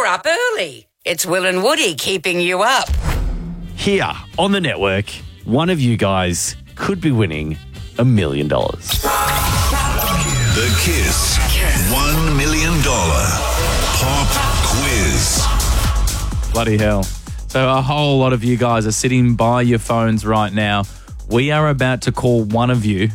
up early. It's Will and Woody keeping you up. Here on the network, one of you guys could be winning $1 million. The Kiss $1 million pop quiz. Bloody hell. So a whole lot of you guys are sitting by your phones right now. We are about to call one of you